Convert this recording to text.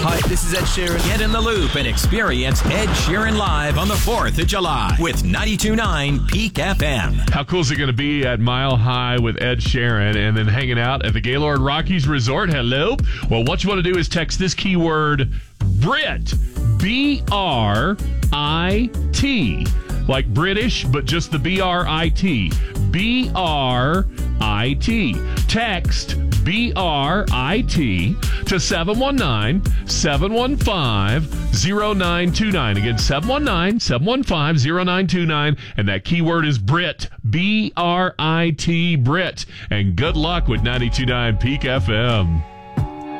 Hi, this is Ed Sheeran. Get in the loop and experience Ed Sheeran live on the 4th of July with 92.9 Peak FM. How cool is it going to be at Mile High with Ed Sheeran and then hanging out at the Gaylord Rockies Resort? Hello? Well, what you want to do is text this keyword Brit, B-R-I-T, like British, but just the B-R-I-T. B-R-I-T. Text B-R-I-T to 719-715-0929. Again, 719-715-0929. And that keyword is Brit, B-R-I-T, Brit. And good luck with 92.9 Peak FM.